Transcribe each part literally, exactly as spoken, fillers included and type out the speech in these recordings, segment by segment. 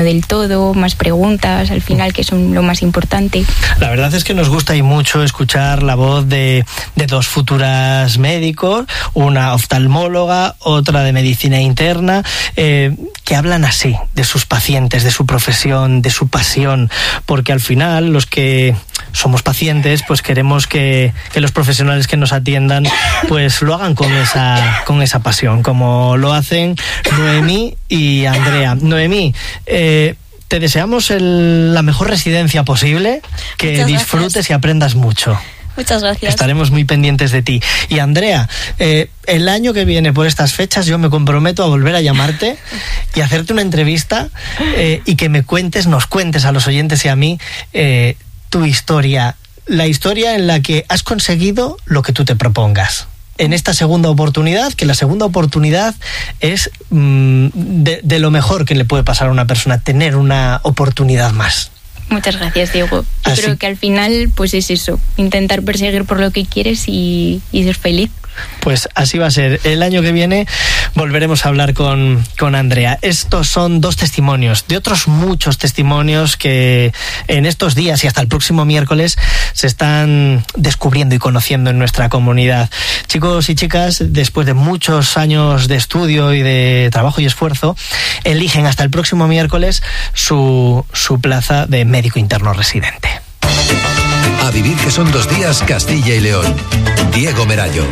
del todo, más preguntas al final, que son lo más importante. La verdad es que nos gusta y mucho escuchar la voz de, de dos futuras médicos, una oftalmóloga, otra de medicina interna, eh, que hablan así de sus pacientes, de su profesión, de su pasión, porque al final los que somos pacientes pues queremos que, que los profesionales que nos atiendan pues lo hagan con esa, con esa pasión, como lo hacen Noemí y Andrea. Noemí, eh, te deseamos el, la mejor residencia posible, que Muchas disfrutes gracias. y aprendas mucho. Muchas gracias. Estaremos muy pendientes de ti. Y Andrea, eh, el año que viene por estas fechas yo me comprometo a volver a llamarte y hacerte una entrevista eh, y que me cuentes, nos cuentes a los oyentes y a mí eh, tu historia, la historia en la que has conseguido lo que tú te propongas. En esta segunda oportunidad, que la segunda oportunidad es mmm, de, de lo mejor que le puede pasar a una persona, tener una oportunidad más. Muchas gracias, Diego. Yo Así... creo que al final pues es eso, intentar perseguir por lo que quieres y, y ser feliz. Pues así va a ser. El año que viene volveremos a hablar con, con Andrea. Estos son dos testimonios de otros muchos testimonios que en estos días y hasta el próximo miércoles se están descubriendo y conociendo en nuestra comunidad. Chicos y chicas, después de muchos años de estudio y de trabajo y esfuerzo, eligen hasta el próximo miércoles su, su plaza de médico interno residente. A vivir que son dos días, Castilla y León. Diego Merallo.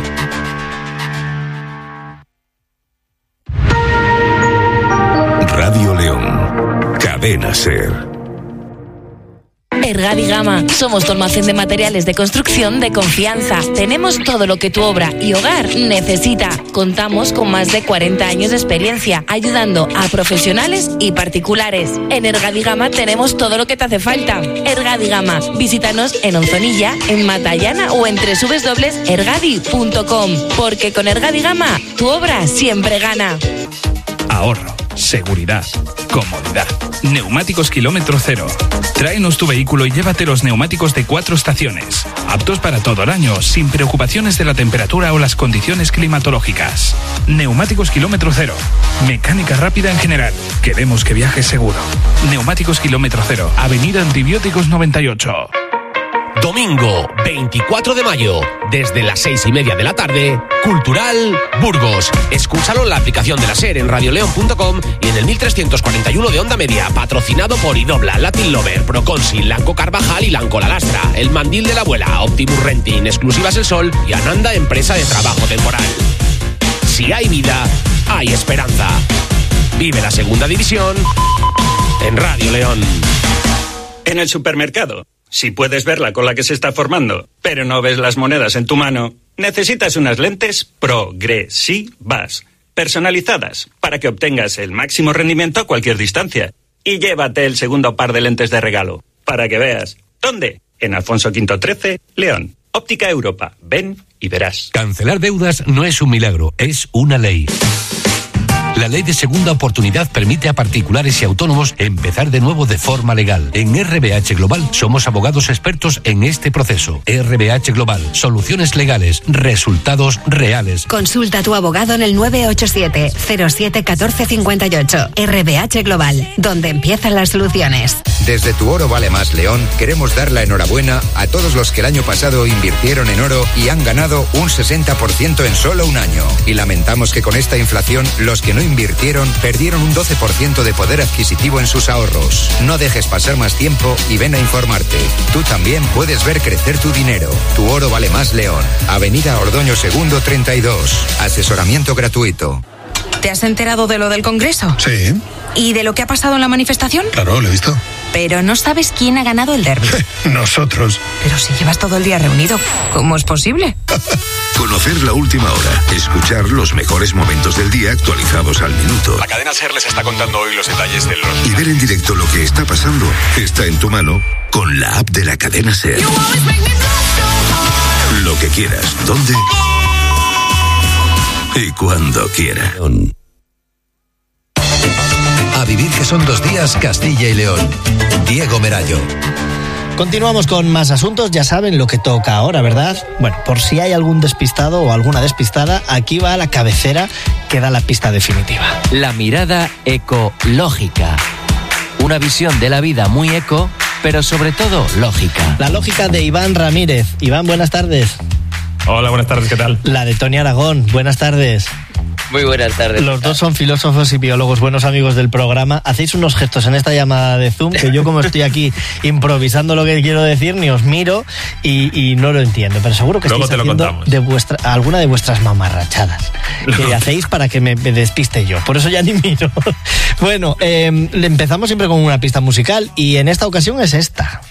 Radio León. Cadena SER. Ergadi Gama. Somos tu almacén de materiales de construcción de confianza. Tenemos todo lo que tu obra y hogar necesita. Contamos con más de cuarenta años de experiencia ayudando a profesionales y particulares. En Ergadi Gama tenemos todo lo que te hace falta. Ergadi Gama. Visítanos en Onzonilla, en Matallana o en doble u doble u doble u punto ergadi punto com. Porque con Ergadi Gama tu obra siempre gana. Ahorro, seguridad, comodidad. Neumáticos kilómetro cero. Tráenos tu vehículo y llévate los neumáticos de cuatro estaciones. Aptos para todo el año, sin preocupaciones de la temperatura o las condiciones climatológicas. Neumáticos kilómetro cero. Mecánica rápida en general. Queremos que viajes seguro. Neumáticos kilómetro cero. Avenida Antibióticos noventa y ocho. Domingo veinticuatro de mayo, desde las seis y media de la tarde, Cultural Burgos. Escúchalo en la aplicación de la SER en radioleon punto com y en el mil trescientos cuarenta y uno de Onda Media, patrocinado por Idobla, Latin Lover, Proconsil, Lanco Carvajal y Lanco La Lastra, El Mandil de la Abuela, Optimus Renting, Exclusivas El Sol y Ananda, empresa de trabajo temporal. Si hay vida, hay esperanza. Vive la segunda división en Radio León. En el supermercado. Si puedes ver la cola que se está formando, pero no ves las monedas en tu mano, necesitas unas lentes progresivas, personalizadas, para que obtengas el máximo rendimiento a cualquier distancia. Y llévate el segundo par de lentes de regalo, para que veas. ¿Dónde? En Alfonso Quinto trece, León. Óptica Europa. Ven y verás. Cancelar deudas no es un milagro, es una ley. La ley de segunda oportunidad permite a particulares y autónomos empezar de nuevo de forma legal. En R B H Global somos abogados expertos en este proceso. R B H Global, soluciones legales, resultados reales. Consulta a tu abogado en el nueve ocho siete, cero siete, uno cuatro cinco ocho. R B H Global, donde empiezan las soluciones. Desde Tu Oro Vale Más León queremos dar la enhorabuena a todos los que el año pasado invirtieron en oro y han ganado un sesenta por ciento en solo un año. Y lamentamos que con esta inflación los que no invirtieron perdieron un doce por ciento de poder adquisitivo en sus ahorros. No dejes pasar más tiempo y ven a informarte. Tú también puedes ver crecer tu dinero. Tu Oro Vale Más León. Avenida Ordoño Segundo treinta y dos. Asesoramiento gratuito. ¿Te has enterado de lo del Congreso? Sí. ¿Y de lo que ha pasado en la manifestación? Claro, lo he visto. Pero no sabes quién ha ganado el derbi. Nosotros. Pero si llevas todo el día reunido, ¿cómo es posible? Conocer la última hora, escuchar los mejores momentos del día actualizados al minuto. La cadena SER les está contando hoy los detalles del... Y ver en directo lo que está pasando está en tu mano con la app de la cadena SER. Lo que quieras, ¿dónde? Y cuando quiera. A vivir que son dos días, Castilla y León. Diego Merallo. Continuamos con más asuntos, ya saben lo que toca ahora, ¿verdad? Bueno, por si hay algún despistado o alguna despistada, aquí va la cabecera que da la pista definitiva. La mirada ecológica. Una visión de la vida muy eco, pero sobre todo lógica. La lógica de Iván Ramírez. Iván, buenas tardes. Hola, buenas tardes, ¿qué tal? La de Tony Aragón, buenas tardes. Muy buenas tardes. Los dos son filósofos y biólogos, buenos amigos del programa. Hacéis unos gestos en esta llamada de Zoom que yo, como estoy aquí improvisando lo que quiero decir, ni os miro y, y no lo entiendo. Pero seguro que Luego estáis te lo haciendo contamos. de vuestra, alguna de vuestras mamarrachadas que hacéis para que me, me despiste yo. Por eso ya ni miro. Bueno, eh, empezamos siempre con una pista musical y en esta ocasión es esta.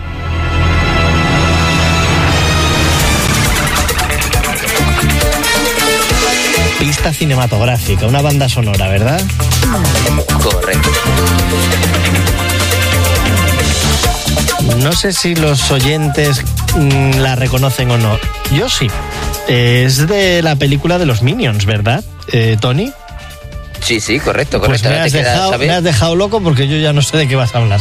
Pista cinematográfica, una banda sonora, ¿verdad? Correcto. No sé si los oyentes mmm, la reconocen o no. Yo sí. Es de la película de los Minions, ¿verdad, eh, Tony? Sí, sí, correcto, Pues correcto. me has, dejado, me has dejado loco porque yo ya no sé de qué vas a hablar.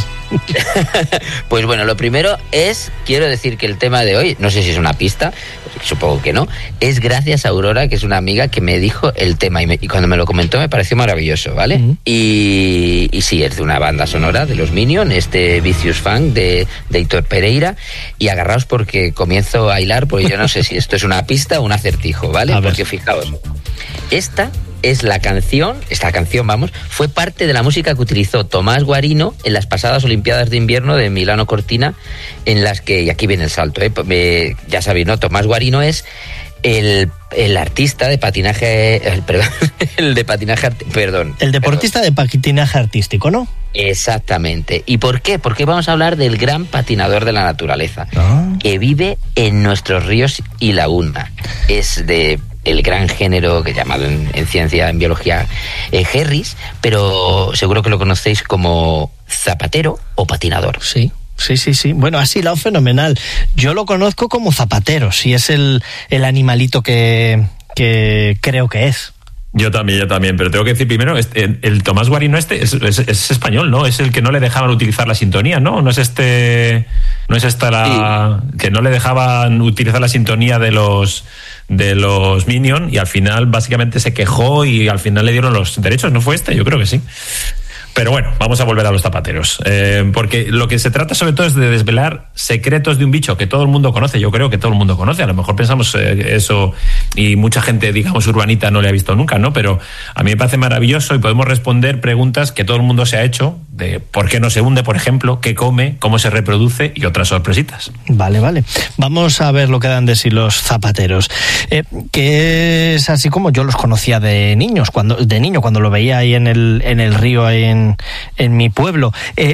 Pues bueno, lo primero es, quiero decir que el tema de hoy, no sé si es una pista, supongo que no, es gracias a Aurora, que es una amiga que me dijo el tema y, me, y cuando me lo comentó me pareció maravilloso, ¿vale? Uh-huh. Y, y sí, es de una banda sonora de los Minions, este Vicious Funk de, de Heitor Pereira, y agarraos porque comienzo a hilar, porque yo no sé si esto es una pista o un acertijo, ¿vale? Porque fijaos, esta es la canción, esta canción, vamos, fue parte de la música que utilizó Tomás Guarino en las pasadas Olimpiadas de Invierno de Milano Cortina, en las que, y aquí viene el salto, ¿eh? Me, ya sabéis, ¿no? Tomás Guarino es el, el artista de patinaje, el, perdón, el de patinaje, perdón. El deportista perdón. de patinaje artístico, ¿no? Exactamente. ¿Y por qué? Porque vamos a hablar del gran patinador de la naturaleza, ah. que vive en nuestros ríos y laguna. Es de el gran género que llamado en, en ciencia, en biología, eh, Herris, pero seguro que lo conocéis como zapatero o patinador. Sí. Sí, sí, sí. Bueno, has hilado fenomenal. Yo lo conozco como zapatero, si es el, el animalito que, que creo que es. Yo también, yo también, pero tengo que decir primero, este, el, el Tomás Guarino este es, es, es español, ¿no? Es el que no le dejaban utilizar la sintonía, ¿no? No es este, no es esta la sí. que no le dejaban utilizar la sintonía de los de los Minions y al final básicamente se quejó y al final le dieron los derechos, ¿no fue este? Yo creo que sí. Pero bueno, vamos a volver a los zapateros, eh, porque lo que se trata sobre todo es de desvelar secretos de un bicho que todo el mundo conoce. Yo creo que todo el mundo conoce, a lo mejor pensamos eh, eso y mucha gente, digamos, urbanita no le ha visto nunca, ¿no? Pero a mí me parece maravilloso y podemos responder preguntas que todo el mundo se ha hecho, de por qué no se hunde, por ejemplo, qué come, cómo se reproduce y otras sorpresitas. Vale, vale. Vamos a ver lo que dan de sí los zapateros, eh, que es así como yo los conocía de niños, cuando de niño, cuando lo veía ahí en el, en el río, ahí en en mi pueblo. Eh,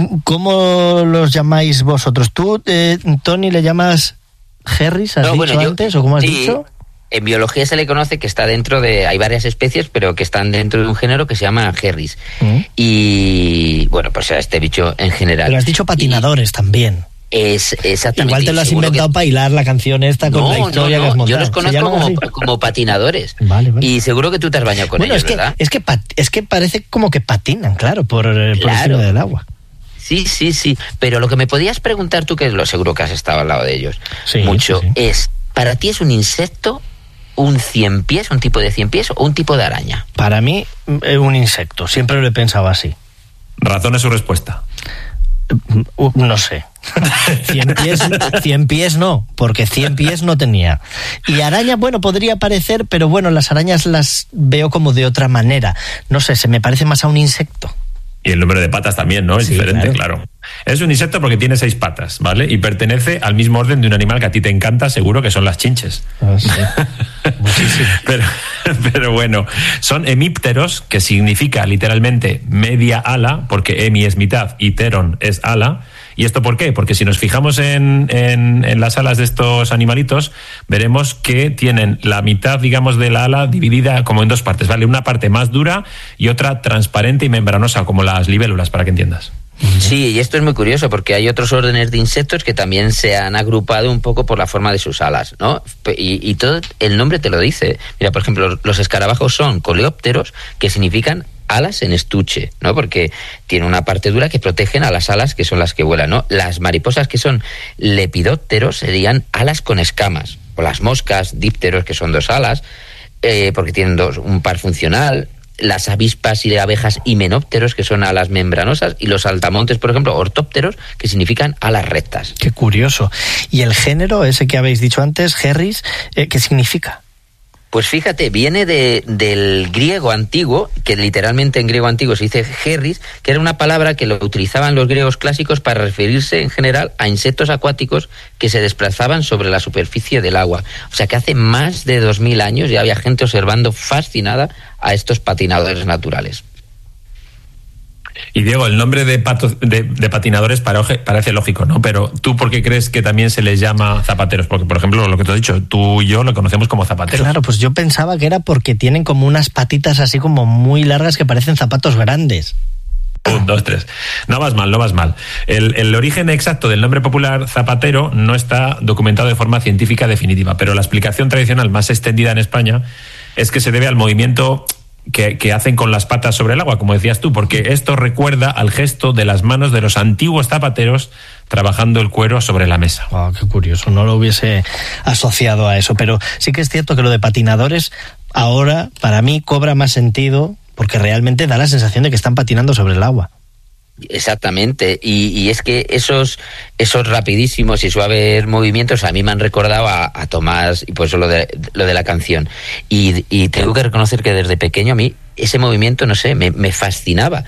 ¿Cómo los llamáis vosotros? ¿Tú, eh, Tony, le llamas Herris, has no, dicho bueno, yo, antes, o cómo has sí, dicho? En biología se le conoce que está dentro de... Hay varias especies, pero que están dentro de un género que se llama Herris. ¿Mm? Y, bueno, pues a este bicho en general. Pero has dicho patinadores y, también. Es exactamente. Igual te lo has inventado que... para hilar la canción esta con no, la historia no, no. que has montado. Yo los conozco como, como patinadores. Vale, vale. Y seguro que tú te has bañado con bueno, ellos, es que, ¿verdad? Es que, es que parece como que patinan, claro, por, por claro. encima del agua. Sí, sí, sí. Pero lo que me podías preguntar tú, que lo seguro que has estado al lado de ellos sí, mucho, sí, sí. es, ¿para ti es un insecto, un cien pies, un tipo de cien pies o un tipo de araña? Para mí, un insecto. Siempre lo he pensado así. Razón es su respuesta. No sé. Cien pies, cien pies no, porque cien pies no tenía. Y araña, bueno, podría parecer, pero bueno, las arañas las veo como de otra manera. No sé, se me parece más a un insecto. Y el número de patas también, ¿no? Es sí, diferente, claro. claro. Es un insecto porque tiene seis patas, ¿vale? Y pertenece al mismo orden de un animal que a ti te encanta, seguro, que son las chinches. Oh, sí. pero, pero bueno, son hemípteros, que significa literalmente media ala, porque hemi es mitad y pteron es ala. ¿Y esto por qué? Porque si nos fijamos en, en, en las alas de estos animalitos, veremos que tienen la mitad, digamos, de la ala dividida como en dos partes, ¿vale? Una parte más dura y otra transparente y membranosa, como las libélulas, para que entiendas. Sí, y esto es muy curioso porque hay otros órdenes de insectos que también se han agrupado un poco por la forma de sus alas, ¿no? Y, y todo el nombre te lo dice. Mira, por ejemplo, los escarabajos son coleópteros, que significan alas en estuche, ¿no? Porque tiene una parte dura que protegen a las alas que son las que vuelan, ¿no? Las mariposas, que son lepidópteros, serían alas con escamas. O las moscas, dípteros, que son dos alas, eh, porque tienen dos, un par funcional. las avispas y abejas himenópteros, que son alas membranosas, y los saltamontes, por ejemplo, ortópteros, que significan alas rectas. Qué curioso. ¿Y el género, ese que habéis dicho antes, Herris, eh, qué significa? Pues fíjate, viene de, del griego antiguo, que literalmente en griego antiguo se dice Herris, que era una palabra que lo utilizaban los griegos clásicos para referirse en general a insectos acuáticos que se desplazaban sobre la superficie del agua. O sea que hace más de dos mil años ya había gente observando fascinada a estos patinadores naturales. Y Diego, el nombre de, pato, de, de patinadores parece lógico, ¿no? Pero ¿tú por qué crees que también se les llama zapateros? Porque, por ejemplo, lo que te he dicho, tú y yo lo conocemos como zapateros. Claro, pues yo pensaba que era porque tienen como unas patitas así como muy largas que parecen zapatos grandes. Un, dos, tres. No vas mal, no vas mal. El, el origen exacto del nombre popular zapatero no está documentado de forma científica definitiva, pero la explicación tradicional más extendida en España es que se debe al movimiento Que, que hacen con las patas sobre el agua, como decías tú, porque esto recuerda al gesto de las manos de los antiguos zapateros trabajando el cuero sobre la mesa. Oh, qué curioso, no lo hubiese asociado a eso, pero sí que es cierto que lo de patinadores ahora para mí cobra más sentido porque realmente da la sensación de que están patinando sobre el agua. Exactamente, y, y es que esos esos rapidísimos y suaves movimientos a mí me han recordado a, a Tomás y pues lo de, lo de la canción, y, y tengo que reconocer que desde pequeño a mí ese movimiento, no sé, me, me fascinaba,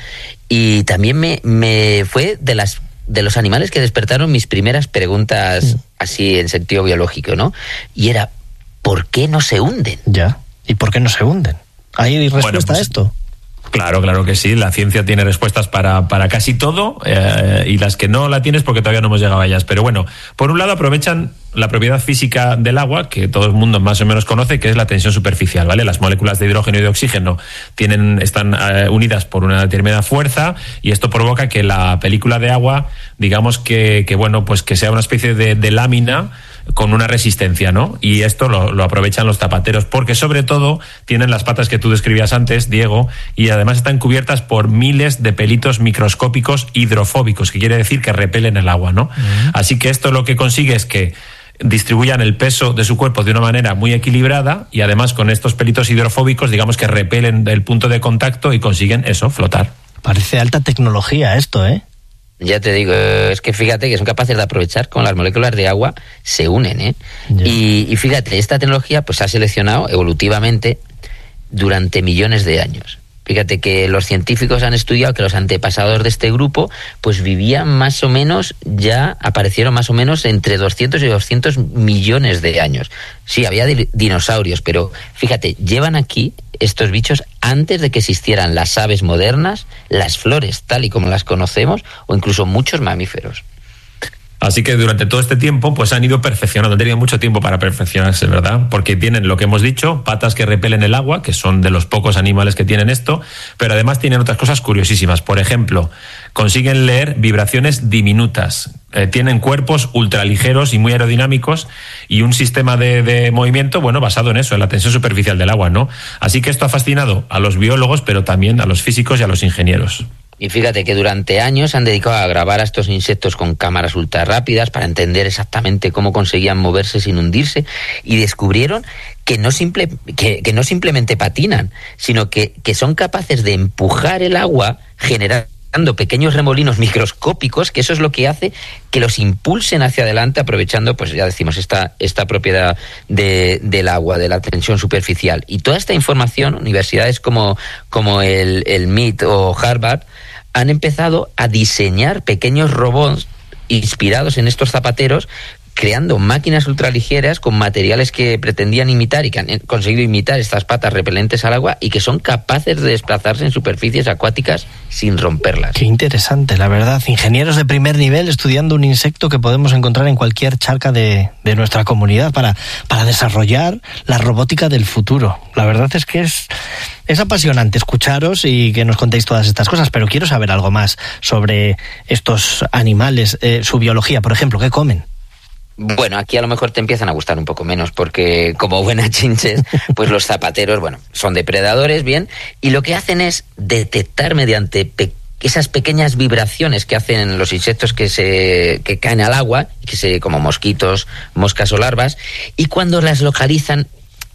y también me, me fue de las de los animales que despertaron mis primeras preguntas sí. así en sentido biológico, ¿no? Y era, ¿por qué no se hunden? Ya, ¿y por qué no se hunden? ¿Hay respuesta bueno, pues, a esto? Claro, claro que sí. La ciencia tiene respuestas para, para casi todo eh, y las que no la tienes porque todavía no hemos llegado a ellas. Pero bueno, por un lado aprovechan la propiedad física del agua, que todo el mundo más o menos conoce, que es la tensión superficial, ¿vale? Las moléculas de hidrógeno y de oxígeno tienen, están eh, unidas por una determinada fuerza y esto provoca que la película de agua, digamos que, que bueno, pues que sea una especie de, de lámina con una resistencia, ¿no? Y esto lo, lo aprovechan los zapateros porque sobre todo tienen las patas que tú describías antes, Diego, y además están cubiertas por miles de pelitos microscópicos hidrofóbicos, que quiere decir que repelen el agua, ¿no? Uh-huh. Así que esto lo que consigue es que distribuyan el peso de su cuerpo de una manera muy equilibrada y además con estos pelitos hidrofóbicos, digamos que repelen el punto de contacto y consiguen eso, flotar. Parece alta tecnología esto, ¿eh? Ya te digo, es que fíjate que son capaces de aprovechar con las moléculas de agua, se unen, ¿eh? Y, y fíjate, esta tecnología pues ha seleccionado evolutivamente durante millones de años. Fíjate que los científicos han estudiado que los antepasados de este grupo pues vivían más o menos, ya aparecieron más o menos entre doscientos y doscientos millones de años. Sí, había di- dinosaurios, pero fíjate, llevan aquí estos bichos antes de que existieran las aves modernas, las flores tal y como las conocemos, o incluso muchos mamíferos. Así que durante todo este tiempo pues han ido perfeccionando, han tenido mucho tiempo para perfeccionarse, ¿verdad? Porque tienen lo que hemos dicho, patas que repelen el agua, que son de los pocos animales que tienen esto, pero además tienen otras cosas curiosísimas. Por ejemplo, consiguen leer vibraciones diminutas, eh, tienen cuerpos ultraligeros y muy aerodinámicos y un sistema de, de movimiento, bueno, basado en eso, en la tensión superficial del agua, ¿no? Así que esto ha fascinado a los biólogos, pero también a los físicos y a los ingenieros. Y fíjate que durante años se han dedicado a grabar a estos insectos con cámaras ultra rápidas para entender exactamente cómo conseguían moverse sin hundirse, y descubrieron que no, simple, que, que no simplemente patinan, sino que, que son capaces de empujar el agua generando pequeños remolinos microscópicos, que eso es lo que hace que los impulsen hacia adelante, aprovechando, pues ya decimos, esta, esta propiedad de, del agua, de la tensión superficial. Y toda esta información, universidades como, como el, el M I T o Harvard han empezado a diseñar pequeños robots inspirados en estos zapateros, creando máquinas ultraligeras con materiales que pretendían imitar y que han conseguido imitar estas patas repelentes al agua y que son capaces de desplazarse en superficies acuáticas sin romperlas. Qué interesante, la verdad. Ingenieros de primer nivel estudiando un insecto que podemos encontrar en cualquier charca de, de nuestra comunidad para, para desarrollar la robótica del futuro. La verdad es que es... Es apasionante escucharos y que nos contéis todas estas cosas, pero quiero saber algo más sobre estos animales, eh, su biología, por ejemplo, ¿qué comen? Bueno, aquí a lo mejor te empiezan a gustar un poco menos, porque como buenas chinches, pues los zapateros, bueno, son depredadores, bien, y lo que hacen es detectar mediante pe- esas pequeñas vibraciones que hacen los insectos que se que caen al agua, que se como mosquitos, moscas o larvas, y cuando las localizan,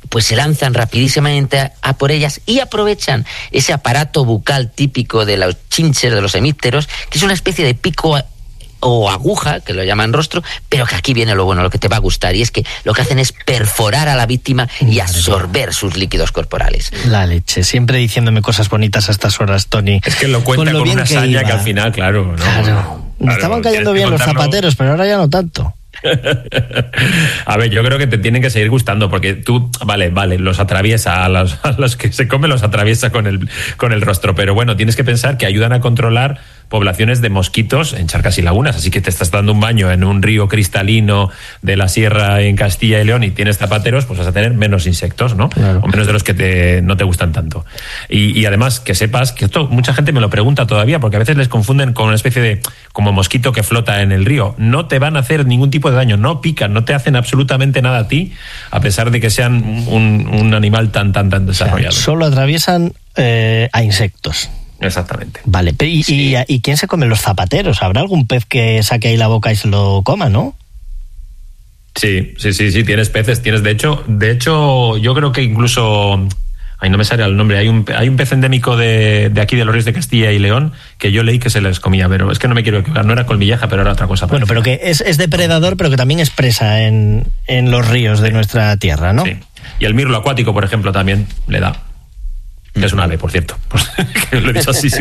pues se lanzan rapidísimamente a, a por ellas y aprovechan ese aparato bucal típico de los chinches, de los hemípteros, que es una especie de pico a, o aguja, que lo llaman rostro, pero que aquí viene lo bueno, lo que te va a gustar, y es que lo que hacen es perforar a la víctima y absorber sus líquidos corporales. La leche, siempre diciéndome cosas bonitas a estas horas, Tony. Es que lo cuenta con, con una hazaña que, que al final, claro, ¿no? Claro. Me claro, estaban cayendo bien los zapateros, pero ahora ya no tanto. A ver, yo creo que te tienen que seguir gustando, porque tú, vale, vale, los atraviesa, a los, a los que se comen los atraviesa con el, con el rostro, pero bueno, tienes que pensar que ayudan a controlar poblaciones de mosquitos en charcas y lagunas, así que te estás dando un baño en un río cristalino de la sierra en Castilla y León y tienes zapateros, pues vas a tener menos insectos, ¿no? Claro. O menos de los que te, no te gustan tanto. Y, y además que sepas que esto, mucha gente me lo pregunta todavía, porque a veces les confunden con una especie de como mosquito que flota en el río. No te van a hacer ningún tipo de daño, no pican, no te hacen absolutamente nada a ti, a pesar de que sean un, un animal tan, tan, tan desarrollado. O sea, solo atraviesan eh, a insectos. Exactamente. Vale, ¿y, sí. y, ¿y quién se come los zapateros? ¿Habrá algún pez que saque ahí la boca y se lo coma, no? Sí, sí, sí, sí, tienes peces, tienes, de hecho, de hecho, yo creo que incluso, ay, no me sale el nombre, hay un, hay un pez endémico de, de aquí de los ríos de Castilla y León que yo leí que se les comía, pero es que no me quiero equivocar, no era colmilleja, pero era otra cosa. Bueno, pero que es, es depredador, pero que también es presa en, en los ríos de nuestra tierra, ¿no? Sí, y el mirlo acuático, por ejemplo, también le da. Es un ave, por cierto. Pues, que lo he dicho así.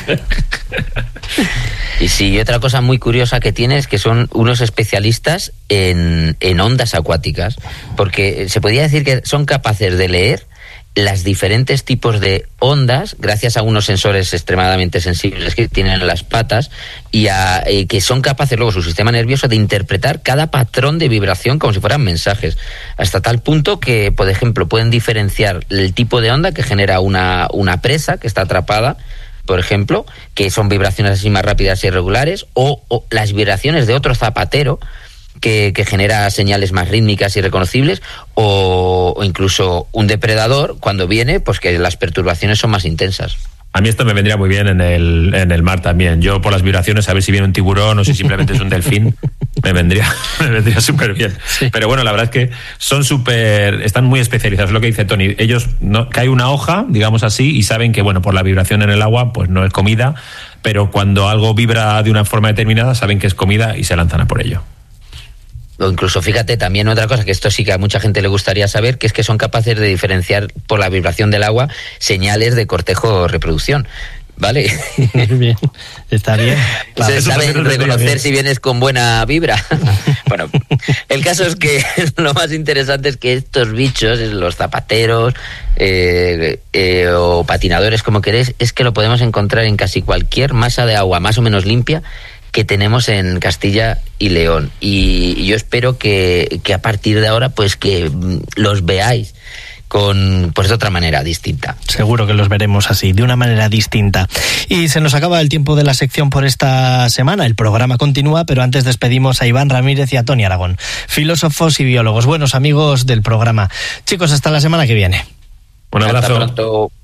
Y sí, y otra cosa muy curiosa que tiene es que son unos especialistas en, en ondas acuáticas, porque se podría decir que son capaces de leer las diferentes tipos de ondas gracias a unos sensores extremadamente sensibles que tienen en las patas y, a, y que son capaces luego su sistema nervioso de interpretar cada patrón de vibración como si fueran mensajes, hasta tal punto que, por ejemplo, pueden diferenciar el tipo de onda que genera una, una presa que está atrapada, por ejemplo, que son vibraciones así más rápidas y irregulares, o, o las vibraciones de otro zapatero Que, que genera señales más rítmicas y reconocibles, o, o incluso un depredador cuando viene, pues que las perturbaciones son más intensas. A mí esto me vendría muy bien en el, en el mar también. Yo por las vibraciones, a ver si viene un tiburón o si simplemente es un delfín, me vendría me vendría súper bien. Sí. Pero bueno, la verdad es que son súper, están muy especializados, es lo que dice Tony. Ellos, no, cae una hoja, digamos así, y saben que, bueno, por la vibración en el agua, pues no es comida, pero cuando algo vibra de una forma determinada, saben que es comida y se lanzan a por ello. O incluso, fíjate, también otra cosa que esto sí que a mucha gente le gustaría saber, que es que son capaces de diferenciar por la vibración del agua señales de cortejo o reproducción. ¿Vale? Bien, está bien. Claro, se sabe reconocer bien si vienes con buena vibra. Bueno, el caso es que lo más interesante es que estos bichos, los zapateros eh, eh, o patinadores, como queréis, es que lo podemos encontrar en casi cualquier masa de agua más o menos limpia que tenemos en Castilla y León, y, y yo espero que, que a partir de ahora pues que los veáis con, pues de otra manera distinta. Seguro que los veremos así, de una manera distinta. Y se nos acaba el tiempo de la sección por esta semana. El programa continúa, pero antes despedimos a Iván Ramírez y a Tony Aragón, filósofos y biólogos, buenos amigos del programa. Chicos, hasta la semana que viene. Un abrazo. Hasta pronto.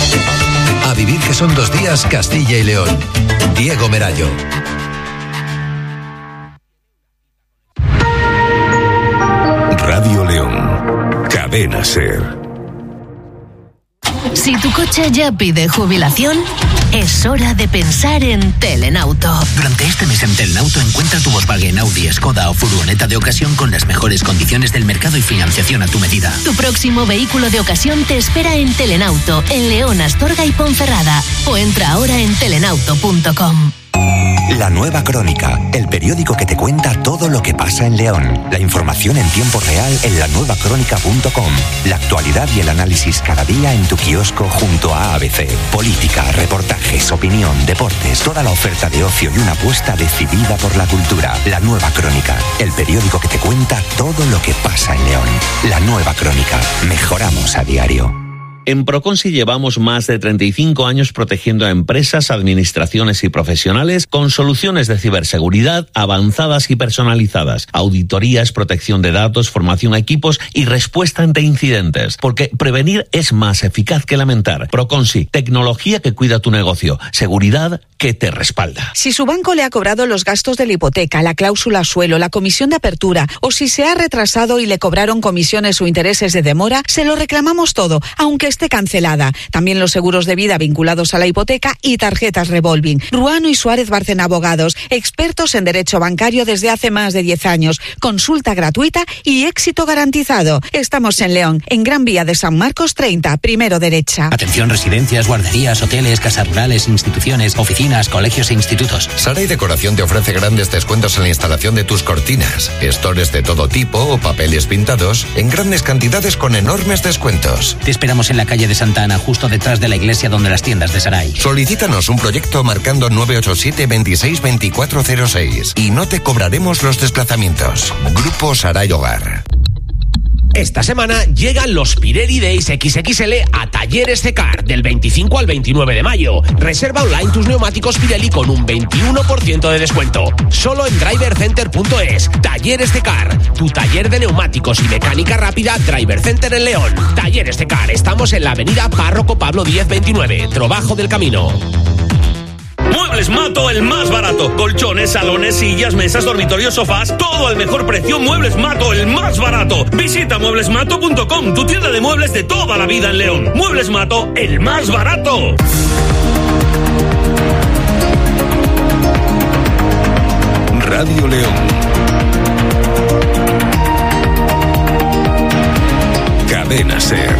A vivir que son dos días, Castilla y León. Diego Merayo. Radio León, Cadena SER. Si tu coche ya pide jubilación, es hora de pensar en Telenauto. Durante este mes en Telenauto encuentra tu Volkswagen, Audi, Skoda o furgoneta de ocasión con las mejores condiciones del mercado y financiación a tu medida. Tu próximo vehículo de ocasión te espera en Telenauto, en León, Astorga y Ponferrada. O entra ahora en telenauto punto com. La Nueva Crónica, el periódico que te cuenta todo lo que pasa en León. La información en tiempo real en la nueva crónica punto com. La actualidad y el análisis cada día en tu kiosco junto a A B C. Política, reportajes, opinión, deportes, toda la oferta de ocio y una apuesta decidida por la cultura. La Nueva Crónica, el periódico que te cuenta todo lo que pasa en León. La Nueva Crónica, mejoramos a diario. En Proconsi llevamos más de treinta y cinco años protegiendo a empresas, administraciones y profesionales con soluciones de ciberseguridad avanzadas y personalizadas, auditorías, protección de datos, formación a equipos y respuesta ante incidentes. Porque prevenir es más eficaz que lamentar. Proconsi, tecnología que cuida tu negocio, seguridad que te respalda. Si su banco le ha cobrado los gastos de la hipoteca, la cláusula suelo, la comisión de apertura, o si se ha retrasado y le cobraron comisiones o intereses de demora, se lo reclamamos todo, aunque esté cancelada. También los seguros de vida vinculados a la hipoteca y tarjetas revolving. Ruano y Suárez Bárcena Abogados, expertos en derecho bancario desde hace más de diez años. Consulta gratuita y éxito garantizado. Estamos en León, en Gran Vía de San Marcos treinta, primero derecha. Atención, residencias, guarderías, hoteles, casas rurales, instituciones, oficinas, colegios e institutos. Saray Decoración te ofrece grandes descuentos en la instalación de tus cortinas, estores de todo tipo o papeles pintados en grandes cantidades con enormes descuentos. Te esperamos en la calle de Santa Ana, justo detrás de la iglesia donde las tiendas de Saray. Solicítanos un proyecto marcando nueve ocho siete, veintiséis, veinticuatro cero seis y no te cobraremos los desplazamientos. Grupo Saray Hogar. Esta semana llegan los Pirelli Days equis equis ele a Talleres Cecar del veinticinco al veintinueve de mayo. Reserva online tus neumáticos Pirelli con un veintiuno por ciento de descuento. Solo en driver center punto es. Talleres Cecar, tu taller de neumáticos y mecánica rápida Driver Center en León. Talleres Cecar, estamos en la avenida Párroco Pablo Díez veintinueve, Trobajo del Camino. Muebles Mato, el más barato. Colchones, salones, sillas, mesas, dormitorios, sofás, todo al mejor precio. Muebles Mato, el más barato. Visita muebles mato punto com, tu tienda de muebles de toda la vida en León. Muebles Mato, el más barato. Radio León. Cadena SER.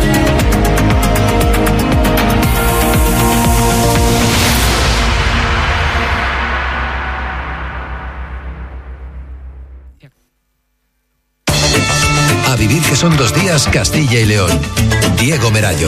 A vivir que son dos días, Castilla y León. Diego Merayo.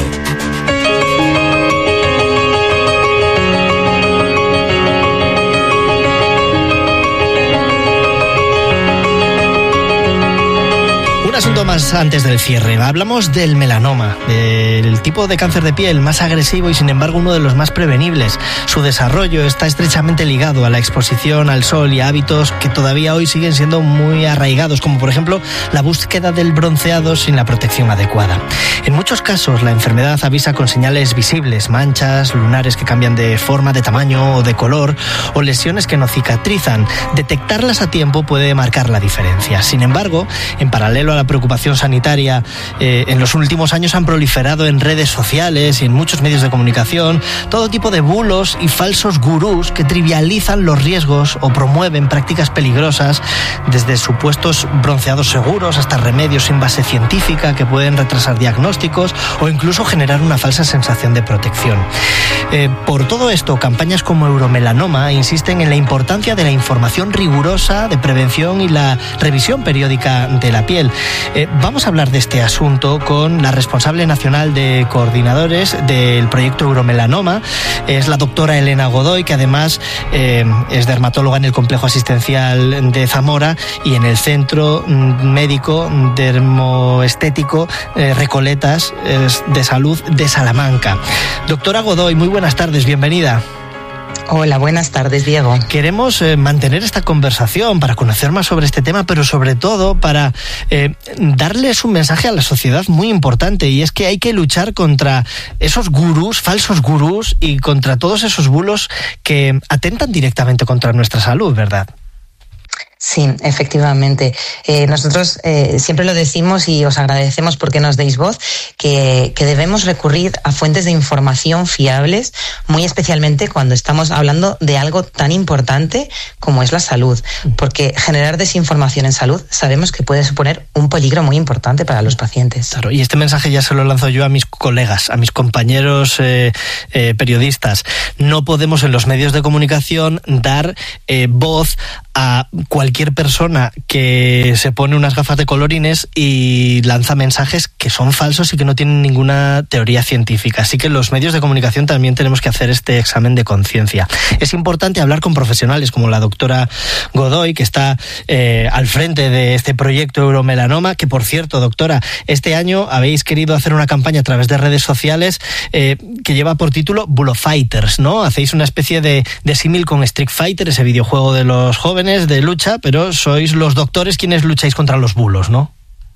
Un asunto más antes del cierre. Hablamos del melanoma, del tipo de cáncer de piel más agresivo y sin embargo uno de los más prevenibles. Su desarrollo está estrechamente ligado a la exposición al sol y a hábitos que todavía hoy siguen siendo muy arraigados, como por ejemplo la búsqueda del bronceado sin la protección adecuada. En muchos casos la enfermedad avisa con señales visibles, manchas lunares que cambian de forma, de tamaño o de color, o lesiones que no cicatrizan. Detectarlas a tiempo puede marcar la diferencia. Sin embargo, en paralelo a la preocupación sanitaria, eh, en los últimos años han proliferado en redes sociales y en muchos medios de comunicación todo tipo de bulos y falsos gurús que trivializan los riesgos o promueven prácticas peligrosas, desde supuestos bronceados seguros hasta remedios sin base científica que pueden retrasar diagnósticos o incluso generar una falsa sensación de protección. Eh, por todo esto, campañas como Euromelanoma insisten en la importancia de la información rigurosa de prevención y la revisión periódica de la piel. Eh, vamos a hablar de este asunto con la responsable nacional de coordinadores del proyecto Euromelanoma. Es la doctora Elena Godoy, que además eh, es dermatóloga en el complejo asistencial de Zamora y en el Centro Médico Dermoestético eh, Recoletas eh, de Salud de Salamanca. Doctora Godoy, muy buenas tardes, bienvenida. Hola, buenas tardes, Diego. Queremos eh, mantener esta conversación para conocer más sobre este tema, pero sobre todo para eh, darles un mensaje a la sociedad muy importante, y es que hay que luchar contra esos gurús, falsos gurús, y contra todos esos bulos que atentan directamente contra nuestra salud, ¿verdad? Sí, efectivamente. Eh, nosotros eh, siempre lo decimos y os agradecemos porque nos deis voz, que, que debemos recurrir a fuentes de información fiables, muy especialmente cuando estamos hablando de algo tan importante como es la salud, porque generar desinformación en salud sabemos que puede suponer un peligro muy importante para los pacientes. Claro, y este mensaje ya se lo lanzo yo a mis colegas, a mis compañeros eh, eh, periodistas. No podemos en los medios de comunicación dar eh, voz a cualquier persona que se pone unas gafas de colorines y lanza mensajes que son falsos y que no tienen ninguna teoría científica. Así que los medios de comunicación también tenemos que hacer este examen de conciencia. Es importante hablar con profesionales como la doctora Godoy, que está eh, al frente de este proyecto Euromelanoma, que por cierto, doctora, este año habéis querido hacer una campaña a través de redes sociales eh, que lleva por título Bulofighters, ¿no? Hacéis una especie de, de símil con Street Fighter, ese videojuego de los jóvenes de lucha, pero sois los doctores quienes lucháis contra los bulos, ¿no?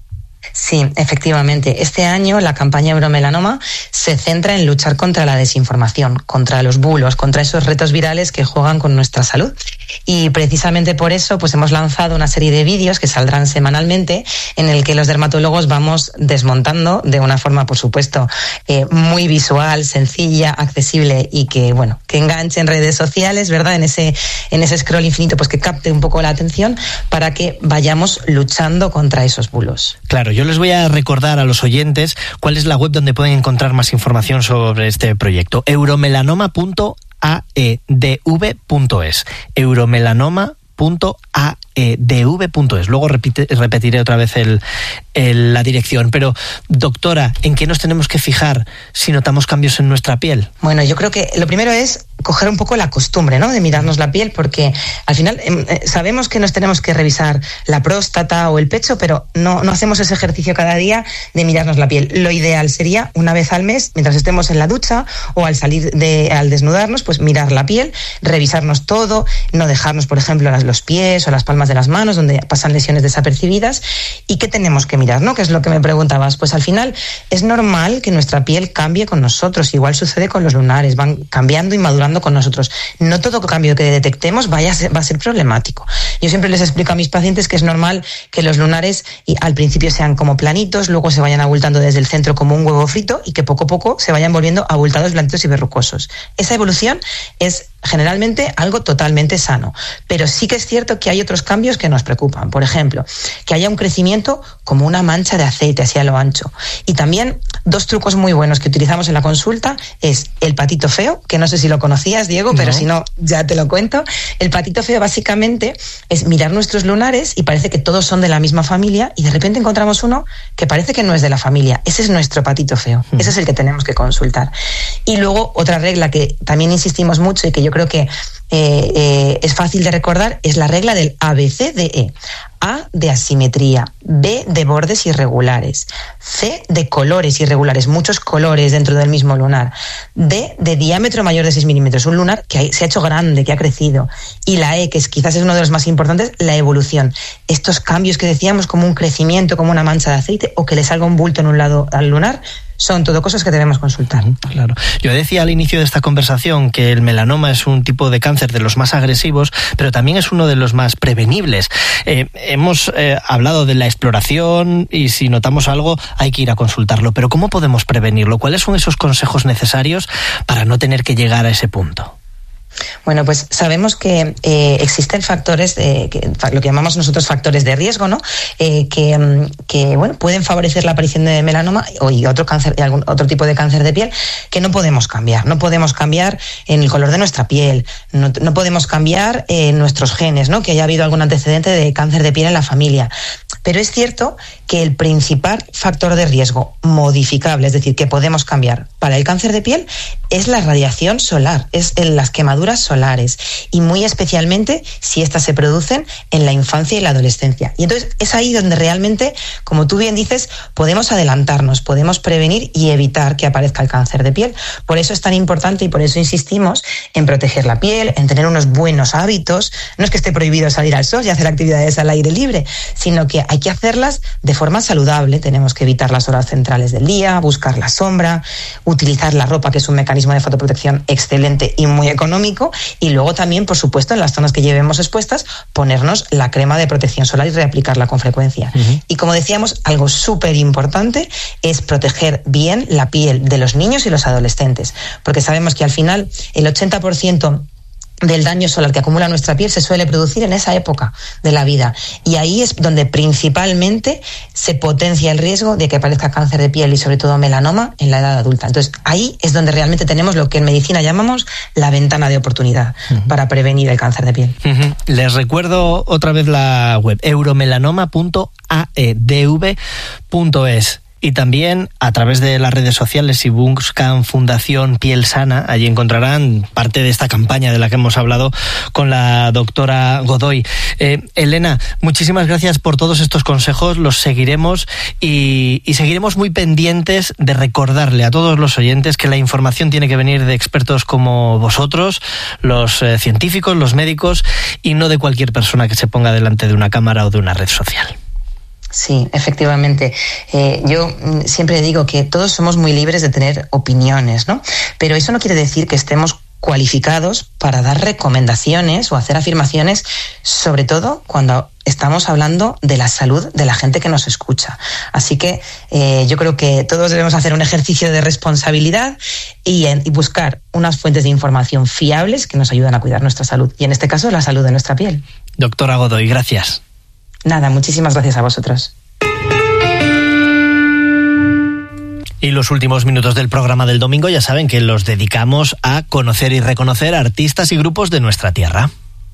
Sí, efectivamente. Este año la campaña Euromelanoma se centra en luchar contra la desinformación, contra los bulos, contra esos retos virales que juegan con nuestra salud. Y precisamente por eso pues hemos lanzado una serie de vídeos que saldrán semanalmente en el que los dermatólogos vamos desmontando de una forma, por supuesto, eh, muy visual, sencilla, accesible y que, bueno, que enganche en redes sociales, ¿verdad? En ese, en ese scroll infinito, pues que capte un poco la atención para que vayamos luchando contra esos bulos. Claro, yo les voy a recordar a los oyentes cuál es la web donde pueden encontrar más información sobre este proyecto. euromelanoma punto a e d v punto es. euromelanoma punto a e d v punto es. Luego repite, repetiré otra vez el, el, la dirección. Pero, doctora, ¿en qué nos tenemos que fijar si notamos cambios en nuestra piel? Bueno, yo creo que lo primero es coger un poco la costumbre, ¿no?, de mirarnos la piel, porque al final eh, sabemos que nos tenemos que revisar la próstata o el pecho, pero no, no hacemos ese ejercicio cada día de mirarnos la piel. Lo ideal sería una vez al mes, mientras estemos en la ducha o al salir de, al desnudarnos, pues mirar la piel, revisarnos todo, no dejarnos, por ejemplo, las, los pies o las palmas de las manos, donde pasan lesiones desapercibidas. ¿Y qué tenemos que mirar, no? Que es lo que me preguntabas. Pues al final es normal que nuestra piel cambie con nosotros. Igual sucede con los lunares, van cambiando y madurando con nosotros. No todo cambio que detectemos vaya a ser, va a ser problemático. Yo siempre les explico a mis pacientes que es normal que los lunares y al principio sean como planitos, luego se vayan abultando desde el centro como un huevo frito y que poco a poco se vayan volviendo abultados, blanditos y verrucosos. Esa evolución es generalmente algo totalmente sano, pero sí que es cierto que hay otros cambios que nos preocupan. Por ejemplo, que haya un crecimiento como una mancha de aceite hacia lo ancho. Y también dos trucos muy buenos que utilizamos en la consulta es el patito feo, que no sé si lo conocías, Diego, pero no. Si no, ya te lo cuento. El patito feo básicamente es mirar nuestros lunares y parece que todos son de la misma familia y de repente encontramos uno que parece que no es de la familia. Ese es nuestro patito feo. Mm. Ese es el que tenemos que consultar. Y luego otra regla que también insistimos mucho y que yo creo que eh, eh, es fácil de recordar es la regla del A B C D E. A de asimetría, B de bordes irregulares, C de colores irregulares, muchos colores dentro del mismo lunar, D de diámetro mayor de seis milímetros, un lunar que se ha hecho grande, que ha crecido, y la E, que es, quizás es uno de los más importantes, la evolución. Estos cambios que decíamos, como un crecimiento, como una mancha de aceite, o que le salga un bulto en un lado al lunar, son todo cosas que debemos consultar. Claro. Yo decía al inicio de esta conversación que el melanoma es un tipo de cáncer de los más agresivos, pero también es uno de los más prevenibles. Eh, hemos eh, hablado de la exploración y si notamos algo hay que ir a consultarlo, pero ¿cómo podemos prevenirlo? ¿Cuáles son esos consejos necesarios para no tener que llegar a ese punto? Bueno, pues sabemos que eh, existen factores, de, que, lo que llamamos nosotros factores de riesgo, ¿no? Eh, que, que bueno, pueden favorecer la aparición de melanoma o y otro cáncer, y algún otro tipo de cáncer de piel que no podemos cambiar. No podemos cambiar en el color de nuestra piel, no, no podemos cambiar en nuestros genes, ¿no? Que haya habido algún antecedente de cáncer de piel en la familia. Pero es cierto que el principal factor de riesgo modificable, es decir, que podemos cambiar para el cáncer de piel, es la radiación solar, es en las quemaduras solares y muy especialmente si estas se producen en la infancia y la adolescencia. Y entonces es ahí donde realmente, como tú bien dices, podemos adelantarnos, podemos prevenir y evitar que aparezca el cáncer de piel. Por eso es tan importante y por eso insistimos en proteger la piel, en tener unos buenos hábitos. No es que esté prohibido salir al sol y hacer actividades al aire libre, sino que hay que hacerlas de forma saludable. Tenemos que evitar las horas centrales del día, buscar la sombra, utilizar la ropa, que es un mecanismo de fotoprotección excelente y muy económico, y luego también, por supuesto, en las zonas que llevemos expuestas, ponernos la crema de protección solar y reaplicarla con frecuencia. Uh-huh. Y como decíamos, algo súper importante es proteger bien la piel de los niños y los adolescentes, porque sabemos que al final el ochenta por ciento del daño solar que acumula nuestra piel se suele producir en esa época de la vida, y ahí es donde principalmente se potencia el riesgo de que aparezca cáncer de piel y sobre todo melanoma en la edad adulta. Entonces ahí es donde realmente tenemos lo que en medicina llamamos la ventana de oportunidad uh-huh. para prevenir el cáncer de piel. Uh-huh. Les recuerdo otra vez la web euromelanoma punto a e d v punto es. Y también a través de las redes sociales, si buscan Fundación Piel Sana, allí encontrarán parte de esta campaña de la que hemos hablado con la doctora Godoy. Eh, Elena, muchísimas gracias por todos estos consejos, los seguiremos y, y seguiremos muy pendientes de recordarle a todos los oyentes que la información tiene que venir de expertos como vosotros, los eh, científicos, los médicos, y no de cualquier persona que se ponga delante de una cámara o de una red social. Sí, efectivamente. Eh, yo siempre digo que todos somos muy libres de tener opiniones, ¿no? Pero eso no quiere decir que estemos cualificados para dar recomendaciones o hacer afirmaciones, sobre todo cuando estamos hablando de la salud de la gente que nos escucha. Así que eh, yo creo que todos debemos hacer un ejercicio de responsabilidad y, y buscar unas fuentes de información fiables que nos ayudan a cuidar nuestra salud, y en este caso la salud de nuestra piel. Doctora Godoy, gracias. Nada, muchísimas gracias a vosotros. Y los últimos minutos del programa del domingo ya saben que los dedicamos a conocer y reconocer artistas y grupos de nuestra tierra.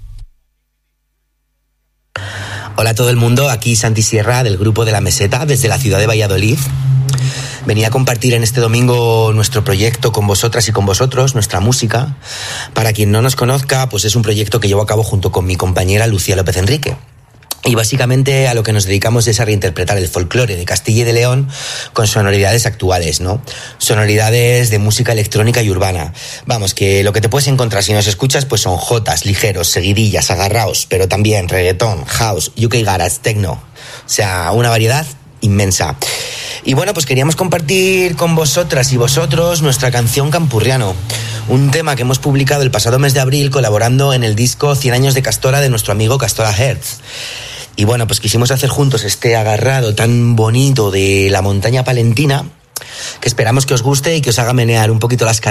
Hola a todo el mundo, aquí Santi Sierra del Grupo de la Meseta desde la ciudad de Valladolid. Venía a compartir en este domingo nuestro proyecto con vosotras y con vosotros, nuestra música. Para quien no nos conozca, pues es un proyecto que llevo a cabo junto con mi compañera Lucía López Enrique. Y básicamente a lo que nos dedicamos es a reinterpretar el folclore de Castilla y de León con sonoridades actuales, ¿no? Sonoridades de música electrónica y urbana. Vamos, que lo que te puedes encontrar si nos escuchas pues son jotas, ligeros, seguidillas, agarraos, pero también reggaetón, house, U K garage, techno. O sea, una variedad inmensa. Y bueno, pues queríamos compartir con vosotras y vosotros nuestra canción Campurriano, un tema que hemos publicado el pasado mes de abril colaborando en el disco cien años de Castora de nuestro amigo Castora Hertz. Y bueno, pues quisimos hacer juntos este agarrado tan bonito de la montaña palentina, que esperamos que os guste y que os haga menear un poquito las caderas.